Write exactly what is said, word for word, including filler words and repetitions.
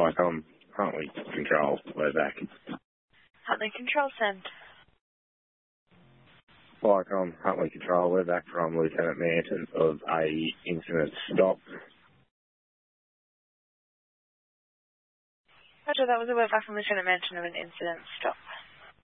Viacom, Huntley Control, we're back. Huntley Control, send. Viacom, Huntley Control, we're back from Lieutenant Manton of a incident stop. Roger, that was a word back from Lieutenant Manton of an incident stop.